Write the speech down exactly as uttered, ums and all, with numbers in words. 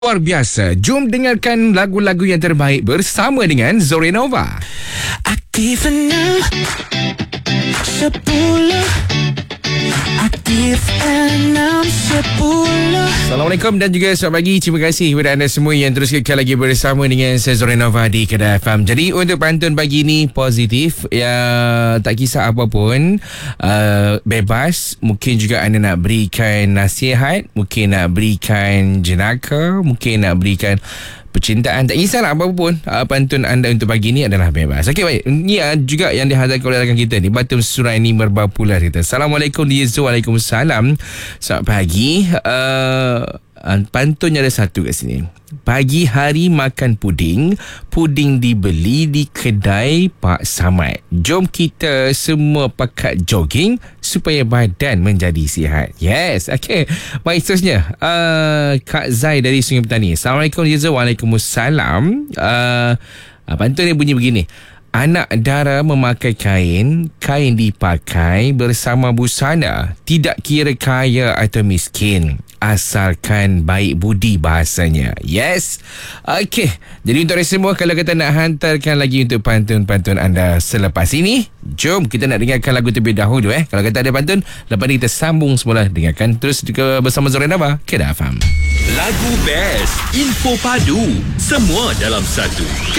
Luar biasa. Jom dengarkan lagu-lagu yang terbaik bersama dengan Zorenova. Aktif enam sepuluh. Aktif enam sepuluh. Assalamualaikum dan juga selamat pagi. Terima kasih kepada anda semua yang terus kekal lagi bersama dengan saya Zorenova di Kedah F M. Jadi untuk pantun pagi ni positif, ya, tak kisah apa pun, uh, bebas. Mungkin juga anda nak berikan nasihat, mungkin nak berikan jenaka, mungkin nak berikan percintaan, tak kisahlah apa pun. Uh, pantun anda untuk pagi ni adalah bebas. Okey, baik. Ini uh, juga yang dihadirkan oleh rakan kita ni, Batu Suraini Merbapular kita. Assalamualaikum dia. Waalaikumsalam. Selamat pagi. Uh, pantunnya ada satu kat sini. Pagi hari makan puding, puding dibeli di kedai Pak Samad. Jom kita semua pakat jogging supaya badan menjadi sihat. Yes, okey. Baik, seterusnya. Uh, Kak Zai dari Sungai Petani. Assalamualaikum Yeza. Waalaikumsalam. Uh, pantun dia bunyi begini. Anak dara memakai kain, kain dipakai bersama busana. Tidak kira kaya atau miskin, asalkan baik budi bahasanya. Yes. Okey. Jadi untuk semua, kalau kita nak hantarkan lagi untuk pantun-pantun anda selepas ini, jom kita nak dengarkan lagu terlebih dahulu eh. Kalau kita ada pantun, lepas ni kita sambung semula. Dengarkan terus bersama Zorenova, Kedah F M. Lagu best, info padu, semua dalam satu.